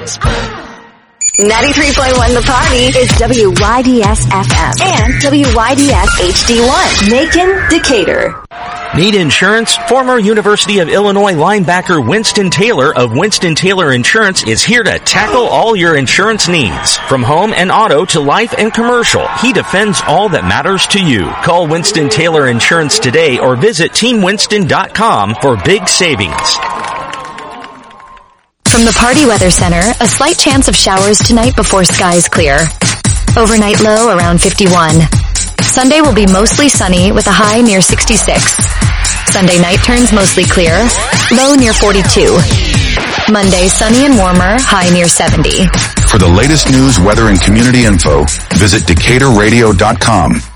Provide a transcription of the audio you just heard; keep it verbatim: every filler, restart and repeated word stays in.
ninety-three point one The Party is W Y D S F M and W Y D S H D one. Macon, Decatur. Need insurance? Former University of Illinois linebacker Winston Taylor of Winston Taylor Insurance is here to tackle all your insurance needs. From home and auto to life and commercial, he defends all that matters to you. Call Winston Taylor Insurance today or visit team winston dot com for big savings. From the Party Weather Center, a slight chance of showers tonight before skies clear. Overnight low around fifty-one. Sunday will be mostly sunny with a high near sixty-six. Sunday night turns mostly clear, low near forty-two. Monday sunny and warmer, high near seventy. For the latest news, weather, and community info, visit decatur radio dot com.